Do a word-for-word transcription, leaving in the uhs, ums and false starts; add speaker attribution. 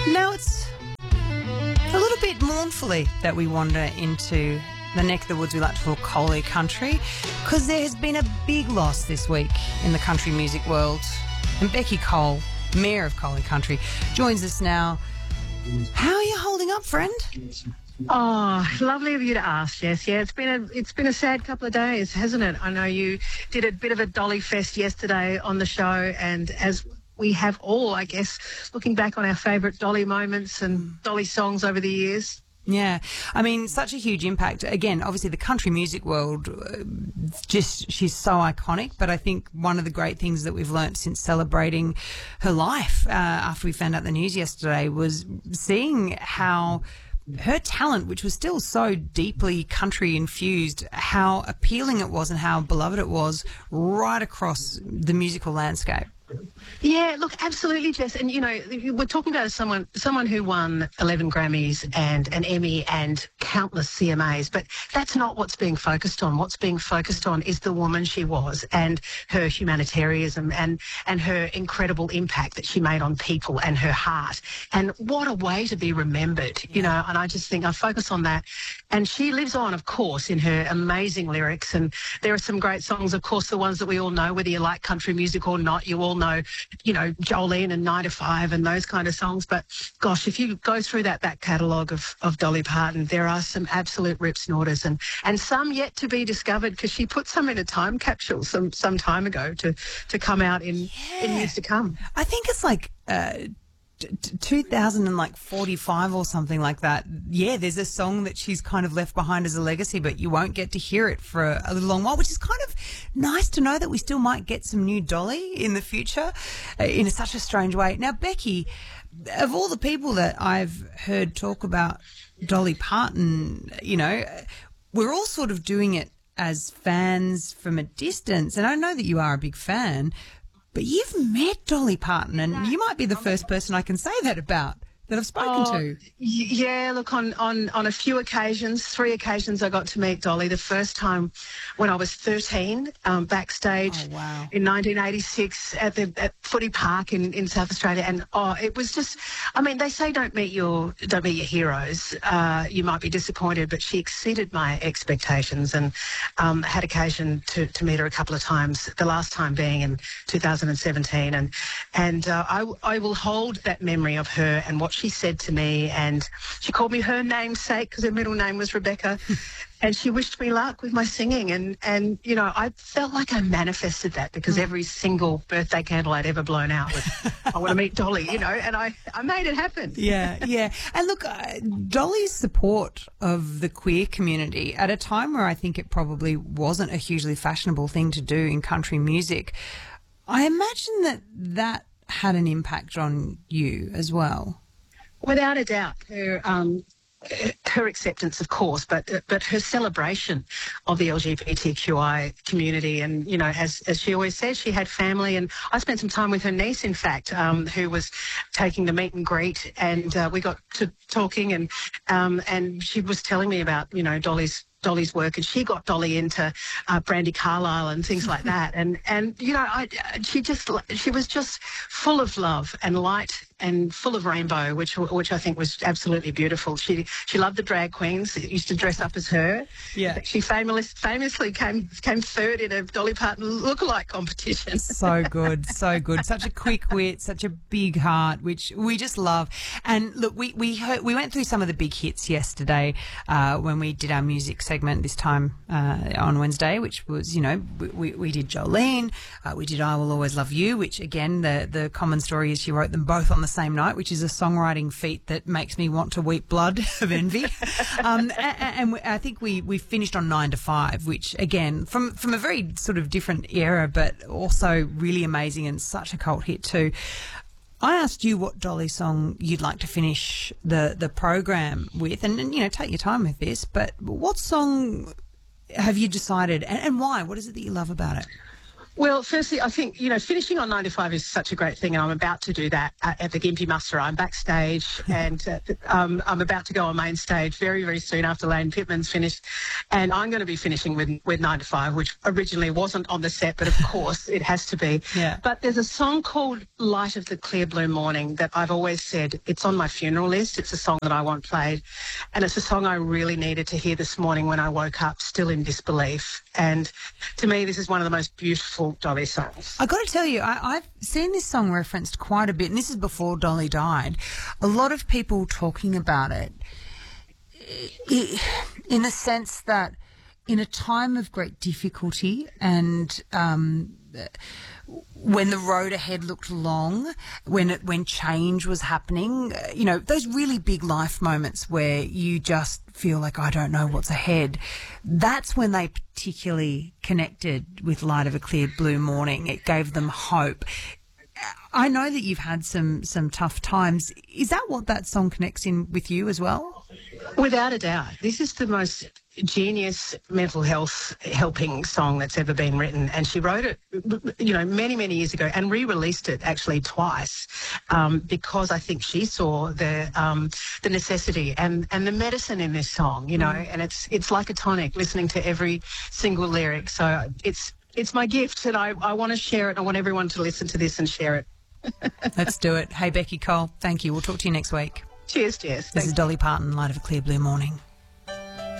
Speaker 1: Now it's a little bit mournfully that we wander into the neck of the woods we like to call Collie Country, because there has been a big loss this week in the country music world. And Becky Cole, Mayor of Collie Country, joins us now. How are you holding up, friend?
Speaker 2: Oh, lovely of you to ask, Jess. Yeah, it's been a it's been a sad couple of days, hasn't it? I know you did a bit of a Dolly Fest yesterday on the show, and as we have all, I guess, looking back on our favourite Dolly moments and Dolly songs over the years.
Speaker 1: Yeah, I mean, such a huge impact. Again, obviously the country music world, uh, just she's so iconic, but I think one of the great things that we've learnt since celebrating her life uh, after we found out the news yesterday was seeing how her talent, which was still so deeply country infused, how appealing it was and how beloved it was right across the musical landscape.
Speaker 2: Yeah, look, absolutely, Jess. And, you know, we're talking about someone someone who won eleven Grammys and an Emmy and countless C M As, but that's not what's being focused on. What's being focused on is the woman she was and her humanitarianism and, and her incredible impact that she made on people and her heart. And what a way to be remembered, you know, and I just think I focus on that. And she lives on, of course, in her amazing lyrics. And there are some great songs, of course, the ones that we all know, whether you like country music or not. You all know, you know, Jolene and nine to five and those kind of songs. But, gosh, if you go through that back catalogue of, of Dolly Parton, there are some absolute rip snorters and, and some yet to be discovered, because she put some in a time capsule some, some time ago to, to come out in,
Speaker 1: yeah.
Speaker 2: in years to come.
Speaker 1: I think it's like... Uh, two thousand forty-five or something like that. Yeah, there's a song that she's kind of left behind as a legacy, but you won't get to hear it for a, a little long while, which is kind of nice to know that we still might get some new Dolly in the future uh, in a, such a strange way. Now, Becky, of all the people that I've heard talk about Dolly Parton, you know, we're all sort of doing it as fans from a distance, and I know that you are a big fan. But you've met Dolly Parton, and you might be the first person I can say that about, that I've spoken
Speaker 2: oh,
Speaker 1: to.
Speaker 2: Yeah, look, on, on, on a few occasions, three occasions I got to meet Dolly. The first time when I was thirteen, um, backstage
Speaker 1: oh, wow.
Speaker 2: in nineteen eighty-six at the at Footy Park in, in South Australia. And, oh, it was just, I mean, they say don't meet your don't meet your heroes. Uh, you might be disappointed, but she exceeded my expectations, and um, had occasion to, to meet her a couple of times, the last time being in two thousand seventeen. And, and uh, I, I will hold that memory of her and what she said to me, and she called me her namesake because her middle name was Rebecca, and she wished me luck with my singing, and, and you know, I felt like I manifested that, because every single birthday candle I'd ever blown out was, I want to meet Dolly, you know, and I, I made it happen.
Speaker 1: Yeah, yeah. And look, uh, Dolly's support of the queer community at a time where I think it probably wasn't a hugely fashionable thing to do in country music, I imagine that that had an impact on you as well.
Speaker 2: Without a doubt, her um, her acceptance, of course, but but her celebration of the L G B T Q I community, and you know, as as she always says, she had family, and I spent some time with her niece, in fact, um, who was taking the meet and greet, and uh, we got to talking, and um, and she was telling me about, you know, Dolly's. Dolly's work, and she got Dolly into uh, Brandi Carlile and things like that, and and you know, I she just she was just full of love and light and full of rainbow, which which I think was absolutely beautiful. She she loved the drag queens, used to dress up as her.
Speaker 1: Yeah,
Speaker 2: she famously famously came came third in a Dolly Parton lookalike competition.
Speaker 1: So good, so good. Such a quick wit, such a big heart, which we just love. And look, we we heard, we went through some of the big hits yesterday uh, when we did our music segment this time uh, on Wednesday, which was, you know, we, we did Jolene, uh, we did I Will Always Love You, which again, the, the common story is she wrote them both on the same night, which is a songwriting feat that makes me want to weep blood of envy. um, and, and I think we, we finished on nine to five, which again, from, from a very sort of different era, but also really amazing and such a cult hit too. I asked you what Dolly song you'd like to finish the, the program with, and, and, you know, take your time with this, but what song have you decided, and, and why? What is it that you love about it?
Speaker 2: Well, firstly, I think, you know, finishing on nine to five is such a great thing, and I'm about to do that at, at the Gympie Muster. I'm backstage and uh, um, I'm about to go on main stage very, very soon after Lane Pittman's finished, and I'm going to be finishing with, with nine to five, which originally wasn't on the set, but of course it has to be.
Speaker 1: Yeah.
Speaker 2: But there's a song called Light of the Clear Blue Morning that I've always said it's on my funeral list. It's a song that I want played, and it's a song I really needed to hear this morning when I woke up still in disbelief. And to me, this is one of the most beautiful Dolly songs.
Speaker 1: I got to tell you, I, I've seen this song referenced quite a bit, and this is before Dolly died. A lot of people talking about it in the sense that in a time of great difficulty and um, when the road ahead looked long, when it, when change was happening, you know, those really big life moments where you just feel like, I don't know what's ahead, that's when they particularly connected with Light of a Clear Blue Morning. It gave them hope. I know that you've had some, some tough times. Is that what that song connects in with you as well?
Speaker 2: Without a doubt. This is the most genius mental health helping song that's ever been written, and she wrote it, you know, many many years ago and re-released it actually twice um, because I think she saw the um, the necessity and and the medicine in this song, you know, mm. and it's it's like a tonic listening to every single lyric. So it's it's my gift, and I, I want to share it. I want everyone to listen to this and share it.
Speaker 1: Let's do it. Hey, Becky Cole, thank you. We'll talk to you next week.
Speaker 2: Cheers, Jess.
Speaker 1: This is Dolly Parton, Light of a Clear Blue Morning.